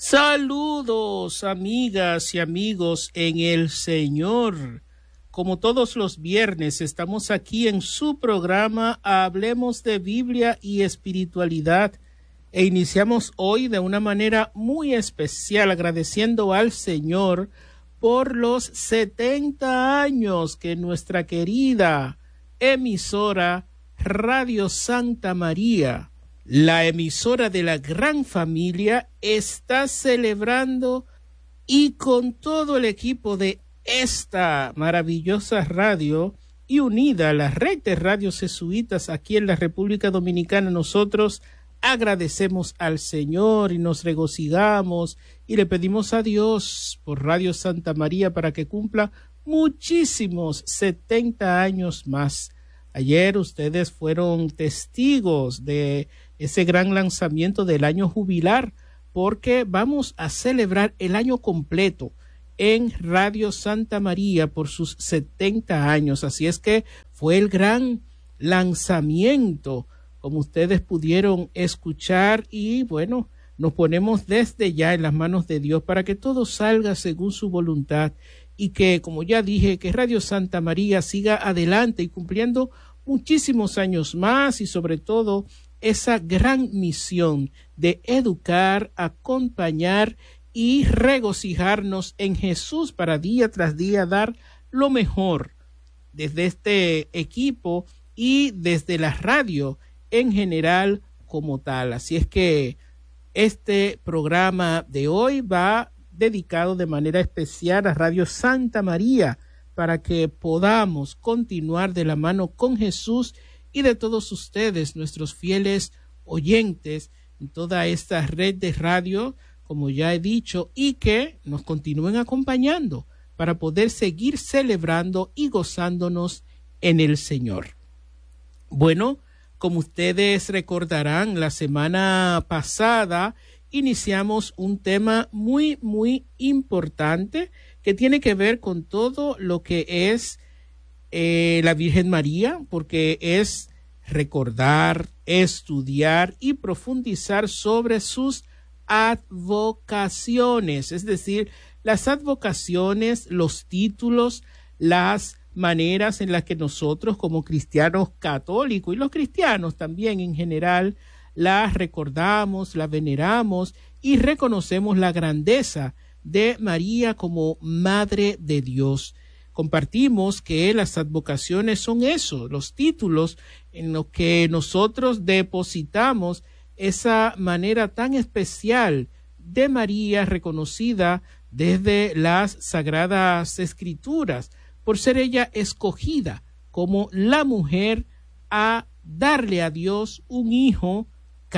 Saludos, amigas y amigos en el Señor. Como todos los viernes, estamos aquí en su programa Hablemos de Biblia y Espiritualidad e iniciamos hoy de una manera muy especial agradeciendo al Señor por los 70 años que nuestra querida emisora Radio Santa María, la emisora de la gran familia, está celebrando, y con todo el equipo de esta maravillosa radio y unida a la red de radios jesuitas aquí en la República Dominicana, nosotros agradecemos al Señor y nos regocijamos y le pedimos a Dios por Radio Santa María para que cumpla muchísimos 70 años más. Ayer ustedes fueron testigos de ese gran lanzamiento del año jubilar, porque vamos a celebrar el año completo en Radio Santa María por sus 70 años. Así es que fue el gran lanzamiento, como ustedes pudieron escuchar, y bueno, nos ponemos desde ya en las manos de Dios para que todo salga según su voluntad y que, como ya dije, que Radio Santa María siga adelante y cumpliendo muchísimos años más, y sobre todo esa gran misión de educar, acompañar y regocijarnos en Jesús para día tras día dar lo mejor desde este equipo y desde la radio en general como tal. Así es que este programa de hoy va dedicado de manera especial a Radio Santa María para que podamos continuar de la mano con Jesús y de todos ustedes, nuestros fieles oyentes, en toda esta red de radio, como ya he dicho, y que nos continúen acompañando para poder seguir celebrando y gozándonos en el Señor. Bueno, como ustedes recordarán, la semana pasada iniciamos un tema muy, muy importante que tiene que ver con todo lo que es la Virgen María, porque es recordar, estudiar y profundizar sobre sus advocaciones, es decir, las advocaciones, los títulos, las maneras en las que nosotros como cristianos católicos y los cristianos también en general la recordamos, la veneramos y reconocemos la grandeza de María como Madre de Dios. Compartimos que las advocaciones son eso, los títulos en los que nosotros depositamos esa manera tan especial de María, reconocida desde las Sagradas Escrituras, por ser ella escogida como la mujer a darle a Dios un hijo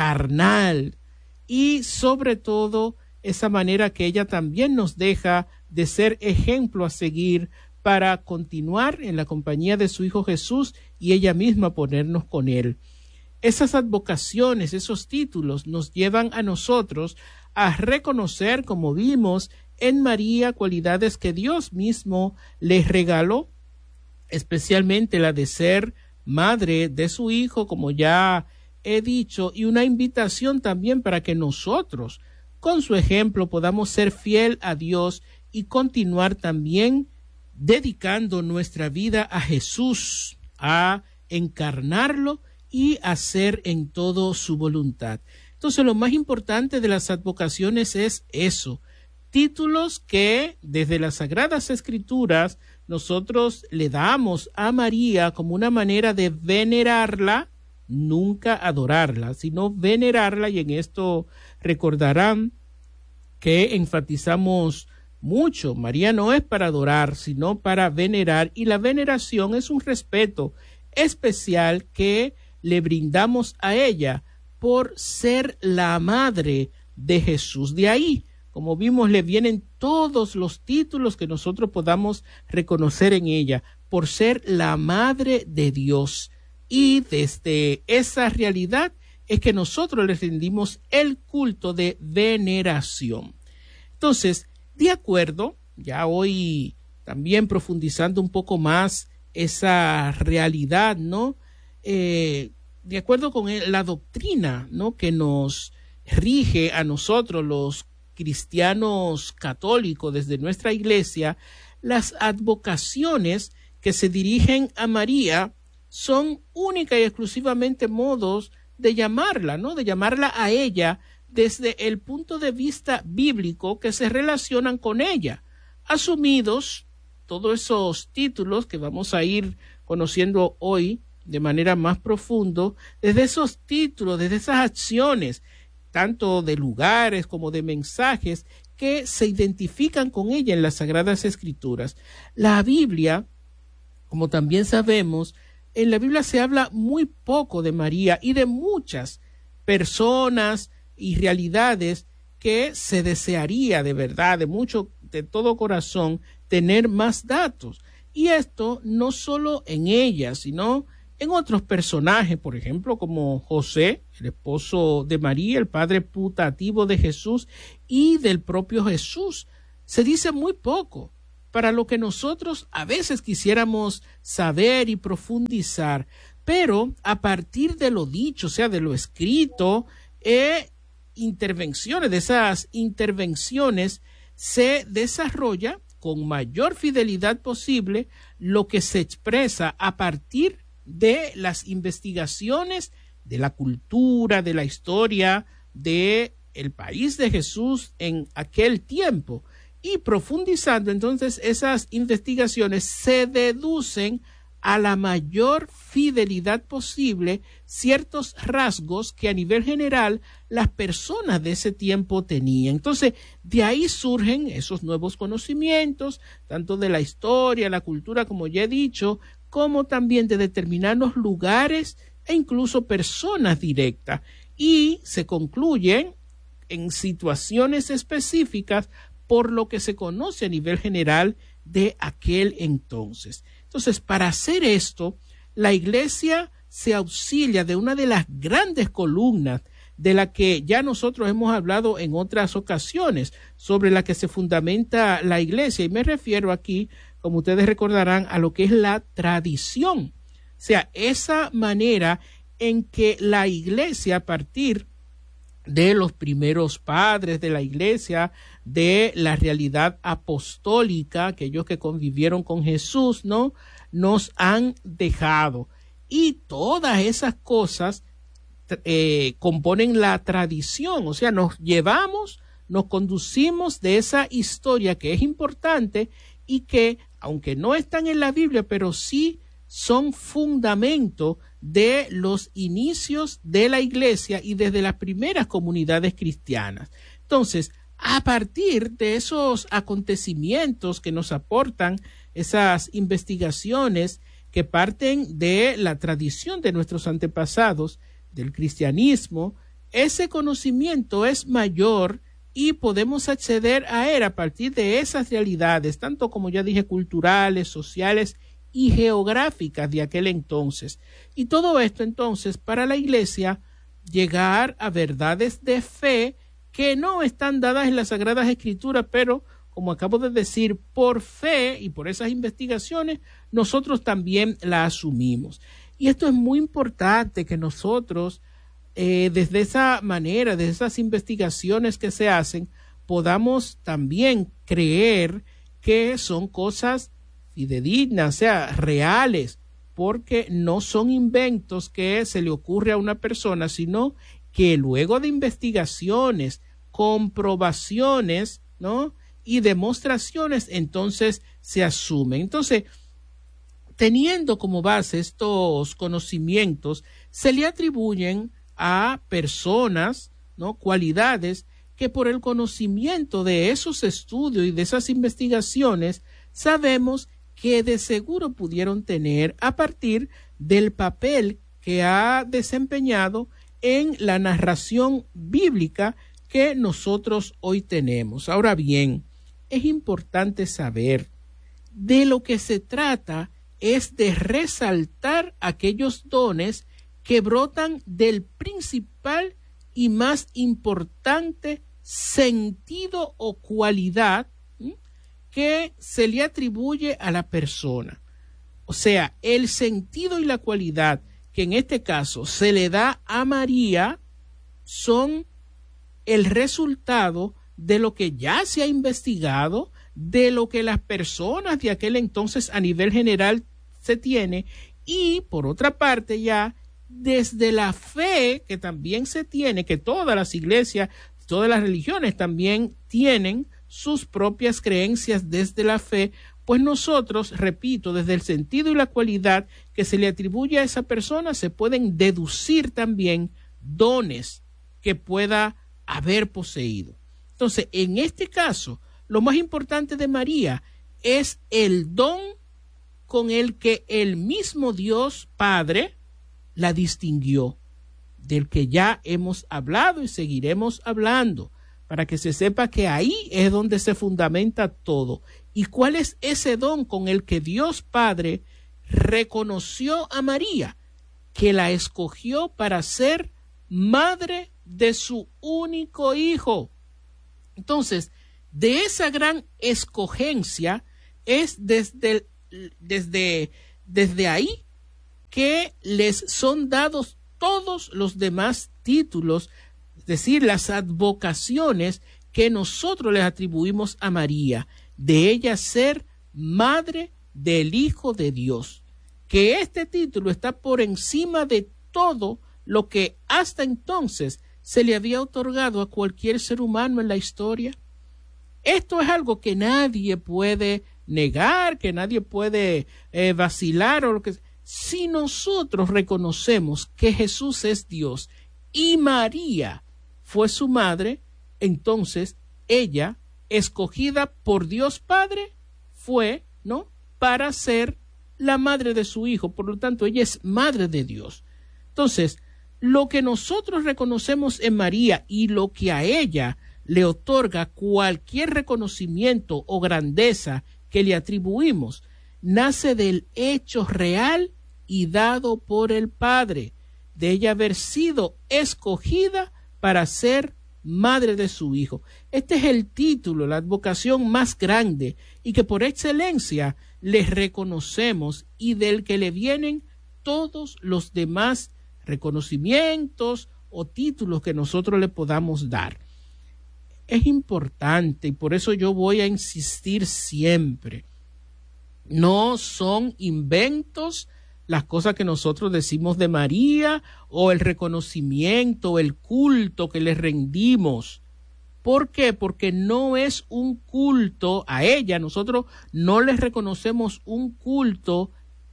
carnal, y sobre todo esa manera que ella también nos deja de ser ejemplo a seguir para continuar en la compañía de su Hijo Jesús y ella misma ponernos con él. Esas advocaciones, esos títulos nos llevan a nosotros a reconocer, como vimos en María, cualidades que Dios mismo les regaló, especialmente la de ser madre de su Hijo, como ya he dicho, y una invitación también para que nosotros, con su ejemplo, podamos ser fiel a Dios y continuar también dedicando nuestra vida a Jesús, a encarnarlo y hacer en todo su voluntad. Entonces, lo más importante de las advocaciones es eso, títulos que desde las Sagradas Escrituras nosotros le damos a María como una manera de venerarla, nunca adorarla, sino venerarla, y en esto recordarán que enfatizamos mucho, María no es para adorar, sino para venerar, y la veneración es un respeto especial que le brindamos a ella por ser la madre de Jesús. De ahí, como vimos, le vienen todos los títulos que nosotros podamos reconocer en ella, por ser la madre de Dios. Y desde esa realidad es que nosotros le rendimos el culto de veneración. Entonces, de acuerdo, ya hoy también profundizando un poco más esa realidad, ¿no? De acuerdo con la doctrina, ¿no?, que nos rige a nosotros los cristianos católicos, desde nuestra iglesia, las advocaciones que se dirigen a María son única y exclusivamente modos de llamarla, ¿no? De llamarla a ella desde el punto de vista bíblico que se relacionan con ella, asumidos todos esos títulos que vamos a ir conociendo hoy de manera más profunda, desde esos títulos, desde esas acciones, tanto de lugares como de mensajes que se identifican con ella en las Sagradas Escrituras. La Biblia, como también sabemos, en la Biblia se habla muy poco de María y de muchas personas y realidades que se desearía de verdad, de todo corazón, tener más datos. Y esto no solo en ella, sino en otros personajes, por ejemplo, como José, el esposo de María, el padre putativo de Jesús y del propio Jesús. Se dice muy poco para lo que nosotros a veces quisiéramos saber y profundizar, pero a partir de lo dicho, o sea, de lo escrito, de esas intervenciones se desarrolla con mayor fidelidad posible lo que se expresa a partir de las investigaciones de la cultura, de la historia de el país de Jesús en aquel tiempo. Y profundizando entonces esas investigaciones se deducen a la mayor fidelidad posible ciertos rasgos que a nivel general las personas de ese tiempo tenían. Entonces, de ahí surgen esos nuevos conocimientos, tanto de la historia, la cultura, como ya he dicho, como también de determinados lugares e incluso personas directas. Y se concluyen en situaciones específicas por lo que se conoce a nivel general de aquel entonces. Entonces, para hacer esto, la Iglesia se auxilia de una de las grandes columnas de la que ya nosotros hemos hablado en otras ocasiones, sobre la que se fundamenta la Iglesia, y me refiero aquí, como ustedes recordarán, a lo que es la tradición. O sea, esa manera en que la Iglesia, a partir de los primeros padres de la Iglesia, de la realidad apostólica, aquellos que convivieron con Jesús, ¿no?, nos han dejado. Y todas esas cosas componen la tradición, o sea, nos conducimos de esa historia que es importante y que, aunque no están en la Biblia, pero sí son fundamento de los inicios de la Iglesia y desde las primeras comunidades cristianas. Entonces, a partir de esos acontecimientos que nos aportan esas investigaciones que parten de la tradición de nuestros antepasados, del cristianismo, ese conocimiento es mayor y podemos acceder a él a partir de esas realidades, tanto como ya dije, culturales, sociales y geográficas de aquel entonces. Y todo esto entonces para la Iglesia llegar a verdades de fe que no están dadas en las Sagradas Escrituras, pero como acabo de decir, por fe y por esas investigaciones nosotros también la asumimos. Y esto es muy importante que nosotros desde esa manera, desde esas investigaciones que se hacen, podamos también creer que son cosas fidedignas, o sea, reales, porque no son inventos que se le ocurre a una persona, sino que luego de investigaciones, comprobaciones, ¿no?, y demostraciones, entonces se asumen. Entonces, teniendo como base estos conocimientos, se le atribuyen a personas, ¿no?, cualidades que por el conocimiento de esos estudios y de esas investigaciones sabemos que de seguro pudieron tener a partir del papel que ha desempeñado en la narración bíblica que nosotros hoy tenemos. Ahora bien, es importante saber de lo que se trata es de resaltar aquellos dones que brotan del principal y más importante sentido o cualidad que se le atribuye a la persona. O sea, el sentido y la cualidad que en este caso se le da a María son el resultado de lo que ya se ha investigado, de lo que las personas de aquel entonces a nivel general se tiene, y por otra parte ya desde la fe que también se tiene, que todas las iglesias, todas las religiones también tienen sus propias creencias desde la fe, pues nosotros, repito, desde el sentido y la cualidad que se le atribuye a esa persona, se pueden deducir también dones que pueda haber poseído. Entonces, en este caso, lo más importante de María es el don con el que el mismo Dios Padre la distinguió, del que ya hemos hablado y seguiremos hablando, para que se sepa que ahí es donde se fundamenta todo. ¿Y cuál es ese don con el que Dios Padre reconoció a María, que la escogió para ser madre de su único hijo? Entonces, de esa gran escogencia es desde ahí que les son dados todos los demás títulos, es decir, las advocaciones que nosotros les atribuimos a María, de ella ser madre del Hijo de Dios, que este título está por encima de todo lo que hasta entonces se le había otorgado a cualquier ser humano en la historia. Esto es algo que nadie puede negar, que nadie puede vacilar o lo que sea. Si nosotros reconocemos que Jesús es Dios y María fue su madre, entonces ella, escogida por Dios Padre, fue, ¿no?, para ser la madre de su Hijo. Por lo tanto, ella es madre de Dios. Entonces, lo que nosotros reconocemos en María y lo que a ella le otorga cualquier reconocimiento o grandeza que le atribuimos, nace del hecho real y dado por el Padre, de ella haber sido escogida para ser madre de su Hijo. Este es el título, la advocación más grande y que por excelencia le reconocemos y del que le vienen todos los demás reconocimientos o títulos que nosotros le podamos dar. Es importante y por eso yo voy a insistir siempre. No son inventos las cosas que nosotros decimos de María o el reconocimiento, el culto que le rendimos. ¿Por qué? Porque no es un culto a ella. Nosotros no le reconocemos un culto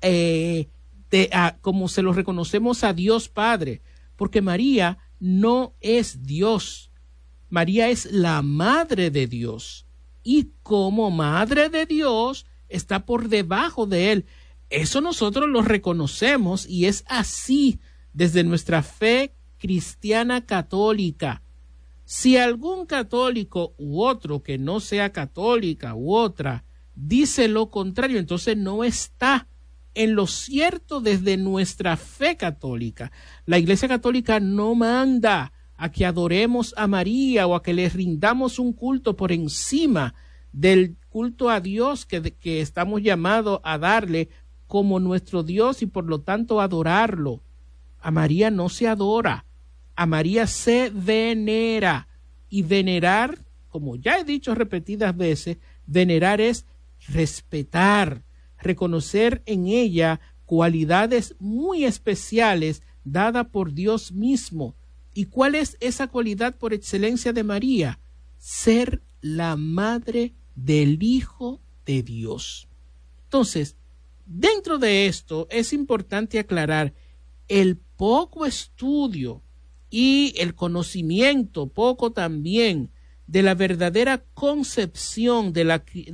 como se lo reconocemos a Dios Padre, porque María no es Dios. María es la madre de Dios y como madre de Dios está por debajo de él. Eso nosotros lo reconocemos y es así desde nuestra fe cristiana católica. Si algún católico u otro que no sea católica u otra dice lo contrario, entonces no está en lo cierto desde nuestra fe católica. La Iglesia Católica no manda a que adoremos a María o a que le rindamos un culto por encima del culto a Dios que estamos llamados a darle como nuestro Dios y por lo tanto adorarlo. A María no se adora, a María se venera. Y venerar, como ya he dicho repetidas veces, venerar es respetar, reconocer en ella cualidades muy especiales dadas por Dios mismo. ¿Y cuál es esa cualidad por excelencia de María? Ser la madre del Hijo de Dios. Entonces, dentro de esto es importante aclarar el poco estudio y el conocimiento, poco también, de la verdadera concepción de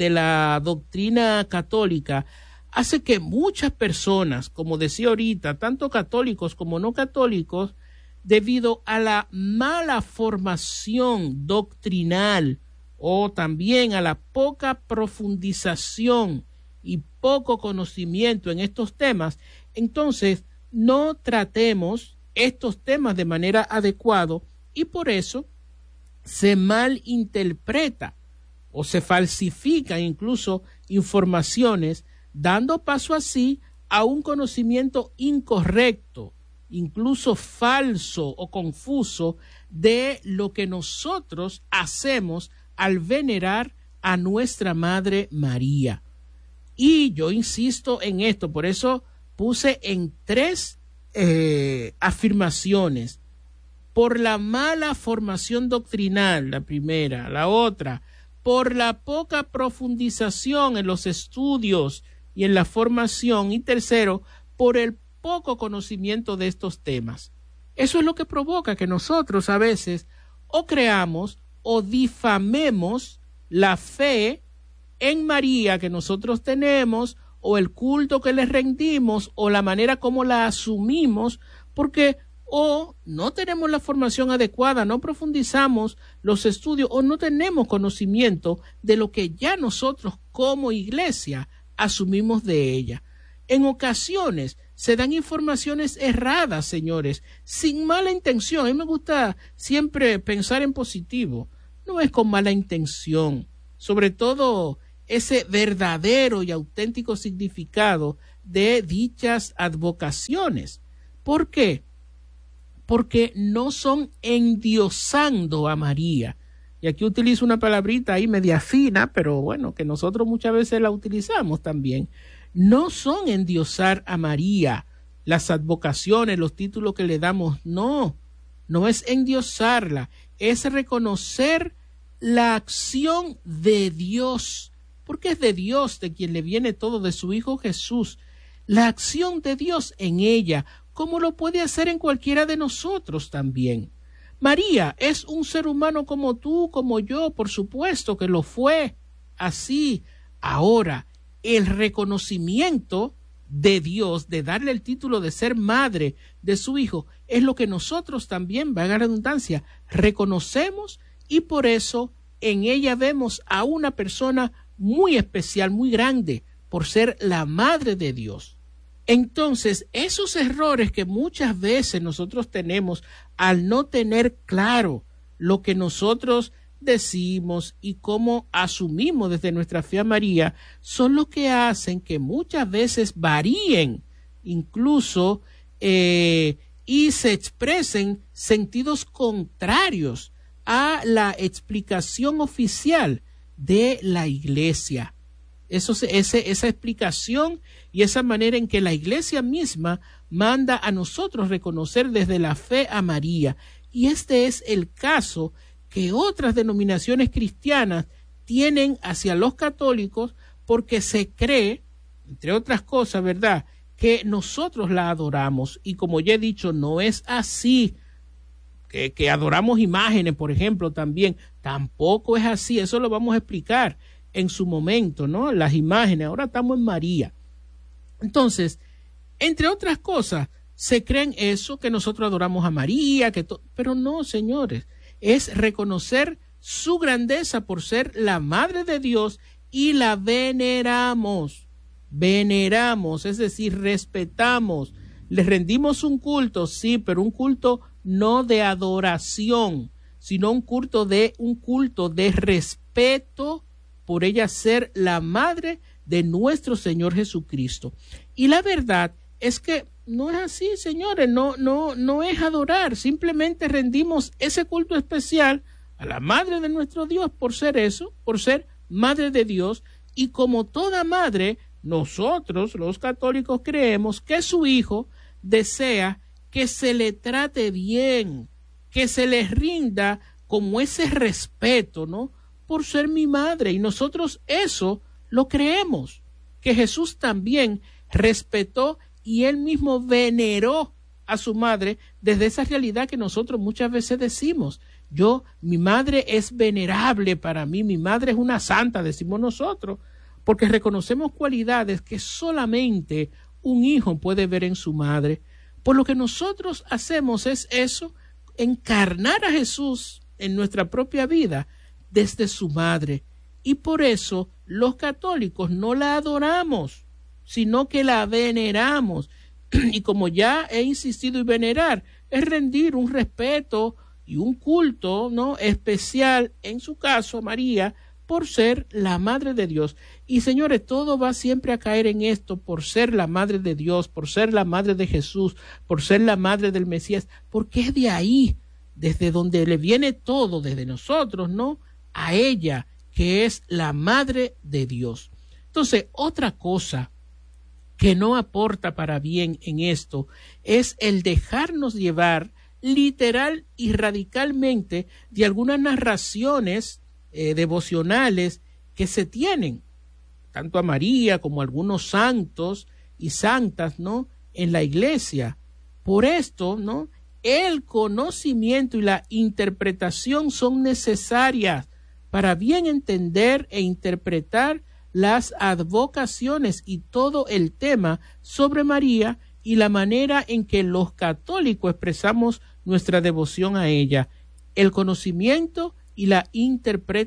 la doctrina católica, hace que muchas personas, como decía ahorita, tanto católicos como no católicos, debido a la mala formación doctrinal o también a la poca profundización y poco conocimiento en estos temas, entonces no tratemos estos temas de manera adecuada y por eso se malinterpreta o se falsifican incluso informaciones, dando paso así a un conocimiento incorrecto, incluso falso o confuso de lo que nosotros hacemos al venerar a nuestra Madre María. Y yo insisto en esto, por eso puse en 3 afirmaciones. Por la mala formación doctrinal, la primera. La otra, por la poca profundización en los estudios y en la formación. Y tercero, por el poco conocimiento de estos temas. Eso es lo que provoca que nosotros a veces o creamos o difamemos la fe en María que nosotros tenemos, o el culto que le rendimos, o la manera como la asumimos, porque o no tenemos la formación adecuada, no profundizamos los estudios, o no tenemos conocimiento de lo que ya nosotros como iglesia asumimos de ella. En ocasiones se dan informaciones erradas, señores, sin mala intención. A mí me gusta siempre pensar en positivo. No es con mala intención, sobre todo ese verdadero y auténtico significado de dichas advocaciones. ¿Por qué? Porque no son endiosando a María. Y aquí utilizo una palabrita ahí media fina, pero bueno, que nosotros muchas veces la utilizamos también. No son endiosar a María las advocaciones, los títulos que le damos, no es endiosarla, es reconocer la acción de Dios, porque es de Dios de quien le viene todo, de su Hijo Jesús, la acción de Dios en ella, como lo puede hacer en cualquiera de nosotros también. María es un ser humano como tú, como yo, por supuesto que lo fue así. Ahora, el reconocimiento de Dios, de darle el título de ser madre de su Hijo, es lo que nosotros también, valga la redundancia, reconocemos, y por eso en ella vemos a una persona muy especial, muy grande, por ser la madre de Dios. Entonces, esos errores que muchas veces nosotros tenemos al no tener claro lo que nosotros decimos y cómo asumimos desde nuestra fe a María, son los que hacen que muchas veces varíen incluso y se expresen sentidos contrarios a la explicación oficial de la Iglesia. Esa explicación y esa manera en que la Iglesia misma manda a nosotros reconocer desde la fe a María. Y este es el caso que otras denominaciones cristianas tienen hacia los católicos, porque se cree, entre otras cosas, ¿verdad?, que nosotros la adoramos. Y como ya he dicho, no es así. Que adoramos imágenes, por ejemplo, también. Tampoco es así. Eso lo vamos a explicar en su momento, ¿no? Las imágenes. Ahora estamos en María. Entonces, entre otras cosas, se creen eso, que nosotros adoramos a María, pero no, señores. Es reconocer su grandeza por ser la Madre de Dios y la veneramos. Veneramos, es decir, respetamos. Le rendimos un culto, sí, pero un culto no de adoración, sino un culto de respeto por ella ser la madre de nuestro Señor Jesucristo. Y la verdad es que no es así, señores, no es adorar, simplemente rendimos ese culto especial a la madre de nuestro Dios por ser eso, por ser madre de Dios, y como toda madre, nosotros los católicos creemos que su hijo desea que se le trate bien, que se le rinda como ese respeto, ¿no?, por ser mi madre. Y nosotros eso lo creemos, que Jesús también respetó y él mismo veneró a su madre desde esa realidad que nosotros muchas veces decimos. Mi madre es venerable para mí, mi madre es una santa, decimos nosotros, porque reconocemos cualidades que solamente un hijo puede ver en su madre. Por lo que nosotros hacemos es eso, encarnar a Jesús en nuestra propia vida desde su madre. Y por eso los católicos no la adoramos, sino que la veneramos. Y como ya he insistido, en venerar es rendir un respeto y un culto, ¿no?, especial, en su caso a María, por ser la madre de Dios. Y señores, todo va siempre a caer en esto, por ser la madre de Dios, por ser la madre de Jesús, por ser la madre del Mesías, porque es de ahí desde donde le viene todo, desde nosotros, ¿no? A ella, que es la Madre de Dios. Entonces, otra cosa que no aporta para bien en esto es el dejarnos llevar literal y radicalmente de algunas narraciones devocionales que se tienen, tanto a María como a algunos santos y santas, ¿no?, en la iglesia. Por esto, ¿no?, el conocimiento y la interpretación son necesarias para bien entender e interpretar las advocaciones y todo el tema sobre María y la manera en que los católicos expresamos nuestra devoción a ella. El conocimiento y la interpretación